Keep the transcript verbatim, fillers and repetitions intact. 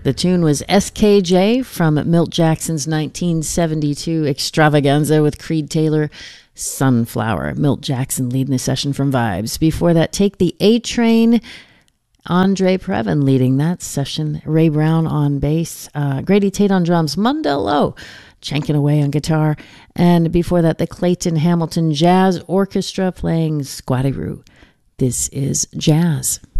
The tune was S K J from Milt Jackson's nineteen seventy-two extravaganza with Creed Taylor, Sunflower. Milt Jackson leading the session from Vibes. Before that, Take the A Train, Andre Previn leading that session. Ray Brown on bass, uh, Grady Tate on drums, Mundell O chanking away on guitar. And before that, the Clayton Hamilton Jazz Orchestra playing Squatty Roo. This is Jazz.